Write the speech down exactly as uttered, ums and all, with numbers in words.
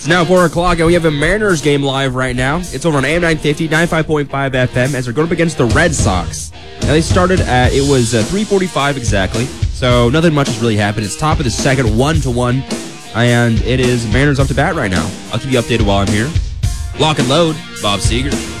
now four o'clock, and we have a Mariners game live right now. It's over on A M nine fifty, ninety-five point five F M, as they're going up against the Red Sox. Now, they started at, it was uh, three forty-five exactly, so nothing much has really happened. It's top of the second, one to one, and it is Mariners up to bat right now. I'll keep you updated while I'm here. Lock and load, Bob Seeger.